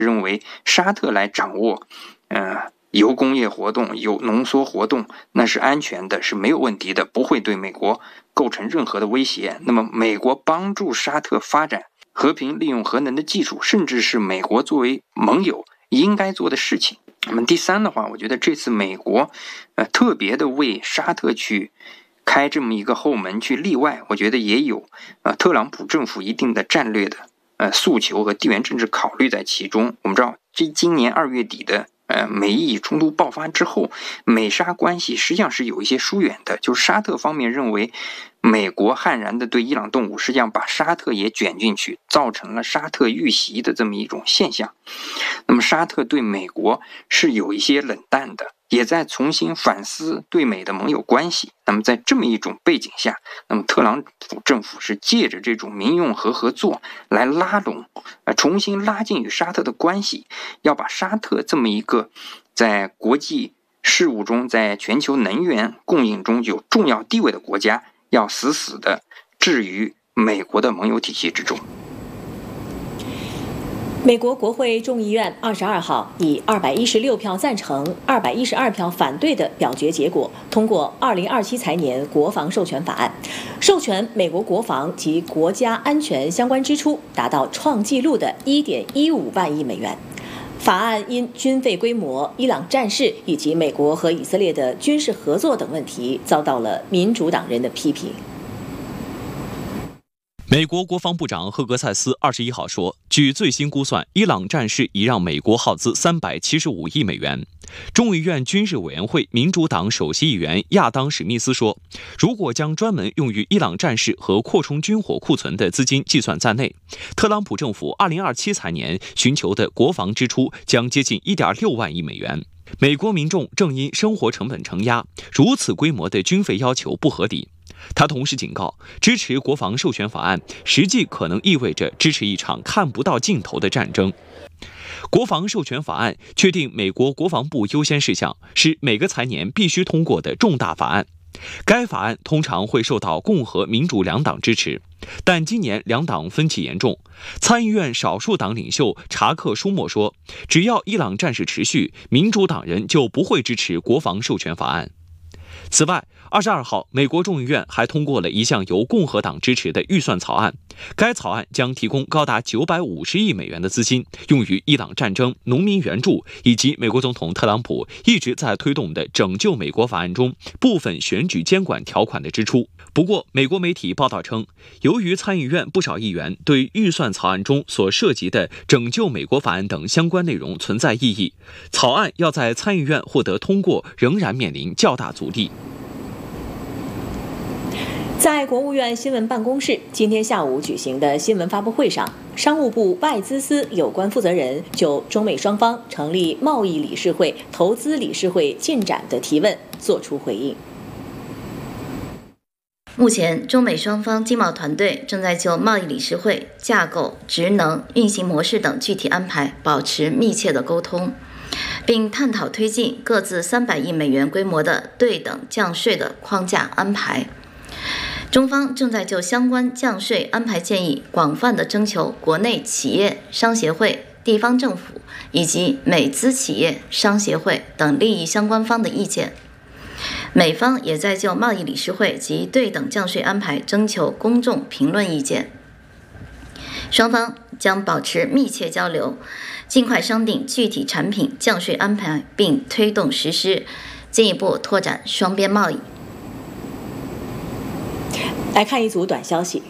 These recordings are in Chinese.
认为沙特来掌握油工业活动、有浓缩活动，那是安全的，是没有问题的，不会对美国构成任何的威胁。那么美国帮助沙特发展和平利用核能的技术，甚至是美国作为盟友应该做的事情。那么第三的话，我觉得这次美国特别的为沙特去开这么一个后门去例外，我觉得也有特朗普政府一定的战略的诉求和地缘政治考虑在其中。我们知道今年2月底的美伊冲突爆发之后，美沙关系实际上是有一些疏远的，就是沙特方面认为美国悍然的对伊朗动武，实际上把沙特也卷进去，造成了沙特遇袭的这么一种现象。那么沙特对美国是有一些冷淡的，也在重新反思对美的盟友关系。那么在这么一种背景下，那么特朗普政府是借着这种民用核合作来拉拢重新拉近与沙特的关系，要把沙特这么一个在国际事务中，在全球能源供应中有重要地位的国家，要死死的置于美国的盟友体系之中。 美国国会众议院22号以216票赞成、212票反对的表决结果，通过2027财年国防授权法案，授权美国国防及国家安全相关支出达到创纪录的1.15万亿美元。法案因军费规模、伊朗战事以及美国和以色列的军事合作等问题，遭到了民主党人的批评。 美国国防部长赫格塞斯21号说，据最新估算，伊朗战事已让美国耗资375亿美元。众议院军事委员会民主党首席议员亚当·史密斯说，如果将专门用于伊朗战事和扩充军火库存的资金计算在内，特朗普政府2027财年寻求的国防支出将接近1.6万亿美元。美国民众正因生活成本承压，如此规模的军费要求不合理。他同时警告，支持国防授权法案实际可能意味着支持一场看不到尽头的战争。国防授权法案确定美国国防部优先事项，是每个财年必须通过的重大法案。该法案通常会受到共和、民主两党支持，但今年两党分歧严重。参议院少数党领袖查克·舒默说，只要伊朗战事持续，民主党人就不会支持国防授权法案。此外，22号，美国众议院还通过了一项由共和党支持的预算草案。该草案将提供高达950亿美元的资金，用于伊朗战争、农民援助以及美国总统特朗普一直在推动的拯救美国法案中部分选举监管条款的支出。不过，美国媒体报道称，由于参议院不少议员对预算草案中所涉及的拯救美国法案等相关内容存在异议，草案要在参议院获得通过仍然面临较大阻力。 在国务院新闻办公室今天下午举行的新闻发布会上，商务部外资司有关负责人就中美双方成立贸易理事会、投资理事会进展的提问作出回应。 目前，中美双方经贸团队正在就贸易理事会架构、职能、运行模式等具体安排保持密切的沟通，并探讨推进各自300亿美元规模的对等降税的框架安排。中方正在就相关降税安排建议广泛地征求国内企业、商协会、地方政府以及美资企业、商协会等利益相关方的意见。美方也在就贸易理事会及对等降税安排征求公众评论意见。双方将保持密切交流，尽快商定具体产品降税安排，并推动实施，进一步拓展双边贸易。 来看一组短消息。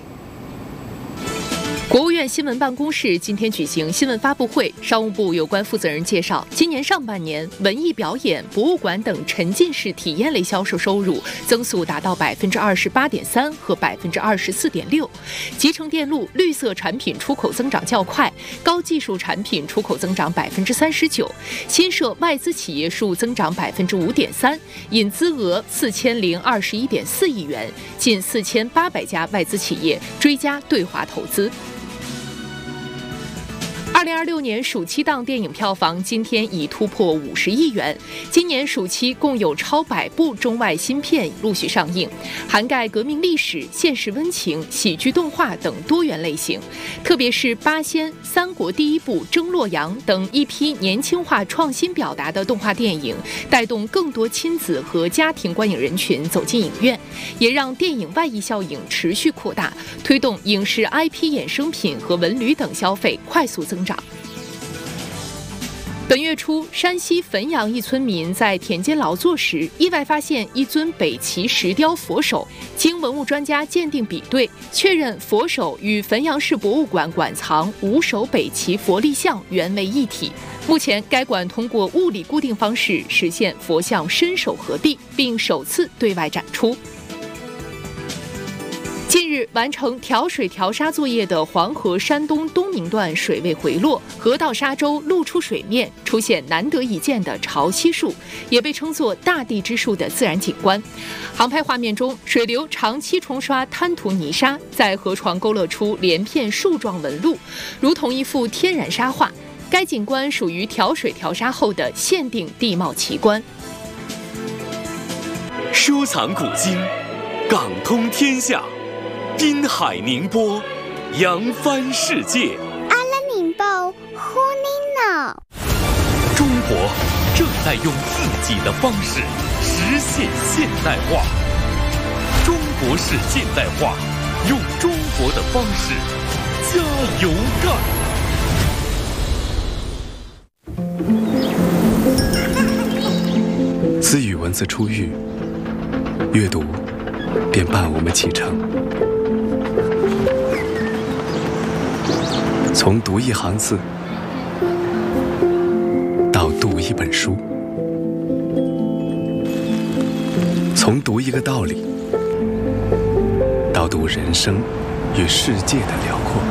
国务院新闻办公室今天举行新闻发布会，商务部有关负责人介绍，今年上半年文艺表演、博物馆等沉浸式体验类销售收入增速达到28.3%和24.6%，集成电路、绿色产品出口增长较快，高技术产品出口增长39%，新设外资企业数增长5.3%，引资额4021.4亿元，近4800家外资企业追加对华投资。 2026年暑期档电影票房今天已突破50亿元。今年暑期共有超100部中外新片陆续上映，涵盖革命历史、现实温情、喜剧动画等多元类型。特别是《八仙》《三国第一部》《征洛阳》等一批年轻化创新表达的动画电影，带动更多亲子和家庭观影人群走进影院，也让电影外溢效应持续扩大，推动影视 IP 衍生品和文旅等消费快速增长。本月初，山西汾阳一村民在田间劳作时，意外发现一尊北齐石雕佛手，经文物专家鉴定比对，确认佛手与汾阳市博物馆馆藏5首北齐佛立像原为一体。目前，该馆通过物理固定方式实现佛像伸手合地，并首次对外展出。近日完成调水调沙作业的黄河山东东宁段水位回落，河道沙洲露出水面，出现难得一见的潮汐树，也被称作大地之树的自然景观。航拍画面中，水流长期冲刷滩涂泥沙，在河床勾勒出连片树状纹路，如同一幅天然沙画。该景观属于调水调沙后的限定地貌奇观。 收藏古今，港通天下。滨海宁波，扬帆世界。 阿拉宁波，呼宁闹。 中国正在用自己的方式实现现代化。中国式现代化，用中国的方式加油干！自语文字出狱，阅读便伴我们启程。从读一行字到读一本书，从读一个道理到读人生与世界的辽阔。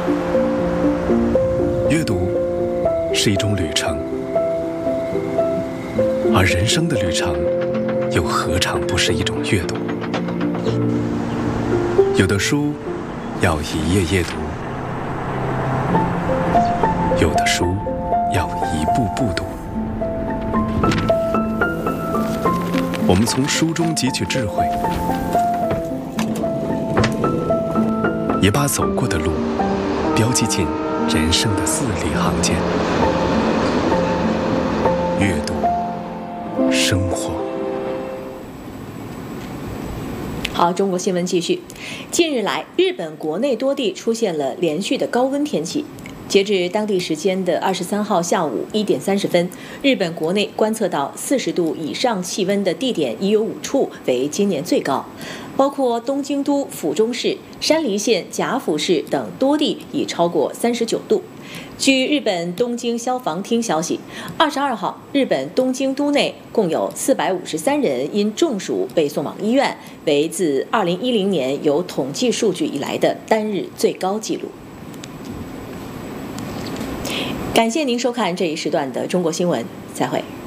阅读是一种旅程，而人生的旅程又何尝不是一种阅读？有的书要一页页读，有的书要一步步读。我们从书中汲取智慧，也把走过的路标记进人生的字里行间。阅读，生活。 好，中国新闻继续。近日来，日本国内多地出现了连续的高温天气。截至当地时间的23号下午1点30分，日本国内观测到40度以上气温的地点已有5处为今年最高，包括东京都府中市、山梨县甲府市等多地已超过39度。据日本东京消防厅消息，22号，日本东京都内共有453人因中暑被送往医院，为自2010年有统计数据以来的单日最高纪录。感谢您收看这一时段的中国新闻，再会。